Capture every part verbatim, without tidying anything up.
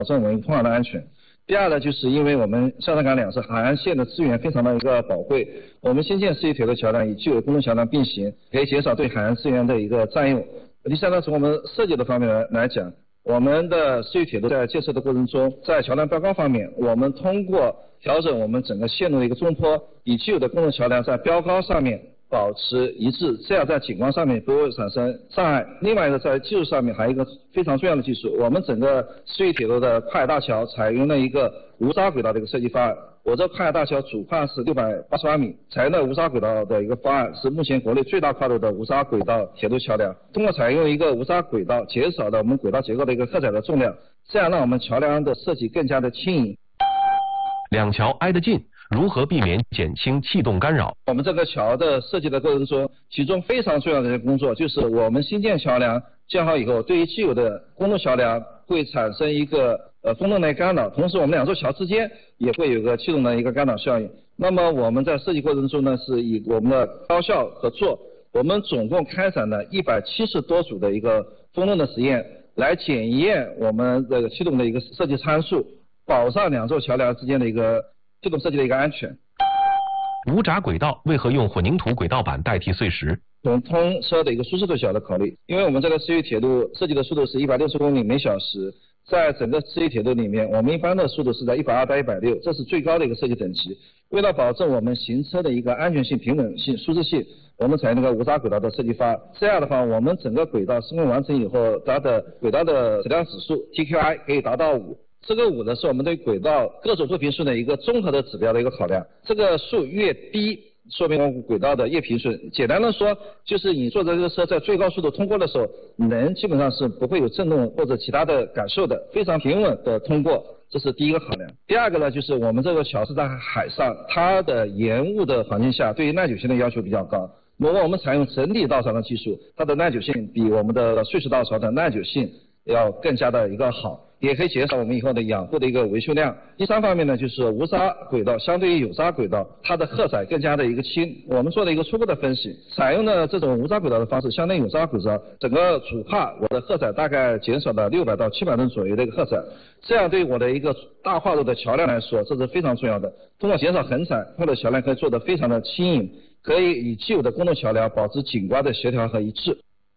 保证我们通航的安全。第二呢，就是因为我们湘潭港两侧海岸线的资源非常的一个宝贵，我们新建世纪铁路桥梁与旧有公路桥梁并行，可以减少对海岸资源的一个占用。第三呢，从我们设计的方面来来讲，我们的世纪铁路在建设的过程中，在桥梁标高方面，我们通过调整我们整个线路的一个中坡，与旧有的公路桥梁在标高上面保持一致，这样在景观上面不会产生障碍。另外一个在技术上面还有一个非常重要的技术，我们整个世纪铁路的跨海大桥采用了一个无匝轨道的一个设计方案。我这跨海大桥主跨是六百八十八米，采用了无匝轨道的一个方案，是目前国内最大跨度的无匝轨道铁路桥梁。通过采用一个无匝轨道，减少了我们轨道结构的一个荷载的重量，这样让我们桥梁的设计更加的轻盈。 两桥挨得近，如何避免减轻气动干扰？ 我们这个桥的设计的过程中，其中非常重要的一个工作就是我们新建桥梁建好以后，对于既有的公路桥梁会产生一个呃风动的干扰，同时我们两座桥之间也会有一个气动的一个干扰效应。那么我们在设计过程中呢，是以我们的高效合作，我们总共开展了一百七十多组的一个风洞的实验，来检验我们这个气动的一个设计参数，保障两座桥梁之间的一个气动设计的一个安全。 无闸轨道为何用混凝土轨道板代替碎石？ 从通车的一个舒适度角度考虑，因为我们这个世纪铁路设计的速度是一百六十公里每小时，在整个世纪铁路里面，我们一般的速度是在一百二到一百六，这是最高的一个设计等级。为了保证我们行车的一个安全性、平稳性、舒适性，我们采用那个无闸轨道的设计方案。这样的话，我们整个轨道施工完成以后，它的轨道的质量指数 T Q I 可以达到五。这个五呢，是我们对轨道各种作平顺的一个综合的指标的一个考量。这个数越低，说明我们轨道的越平顺。简单的说，就是你坐这个车在最高速度通过的时候，人基本上是不会有震动或者其他的感受的，非常平稳的通过，这是第一个考量。第二个呢，就是我们这个桥是在海上，它的延误的环境下，对于耐久性的要求比较高。如果我们采用整体道槽的技术，它的耐久性比我们的碎石道槽的耐久性要更加的一个好，也可以减少我们以后的养护的一个维修量。第三方面呢，就是无闸轨道相对于有闸轨道，它的荷载更加的一个轻。我们做了一个初步的分析，采用的这种无闸轨道的方式，相对于有闸轨道，整个主跨我的荷载大概减少了六百到七百吨左右的一个荷载，这样对我的一个大跨度的桥梁来说，这是非常重要的。通过减少横载，我的桥梁可以做得非常的轻盈，可以与既有的公路桥梁保持景观的协调和一致。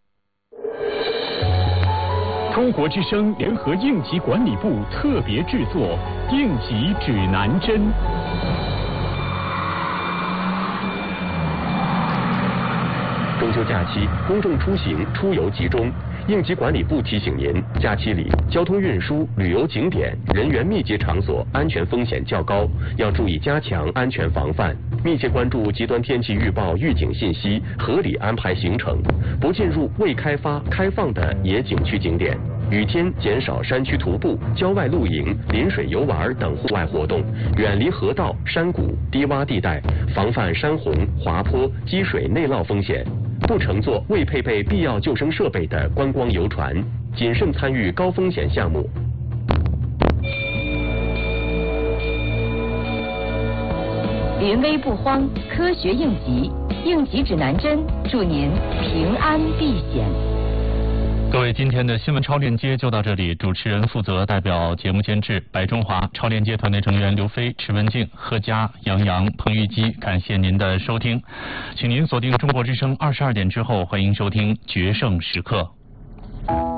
中国之声联合应急管理部特别制作应急指南针。 中秋假期，公众出行出游集中，应急管理部提醒您，假期里交通运输、旅游景点、人员密集场所安全风险较高，要注意加强安全防范，密切关注极端天气预报预警信息，合理安排行程，不进入未开发、开放的野景区景点。雨天减少山区徒步、郊外露营、临水游玩等户外活动，远离河道、山谷、低洼地带，防范山洪、滑坡、积水内涝风险。不乘坐未配备必要救生设备的观光游船，谨慎参与高风险项目。 临危不慌，科学应急，应急指南针，祝您平安避险。 各位，今天的新闻超链接就到这里。主持人负责代表节目监制白中华，超链接团队成员刘飞、池文静、贺佳、杨洋、彭玉基，感谢您的收听，请您锁定中国之声二十二点之后，欢迎收听决胜时刻。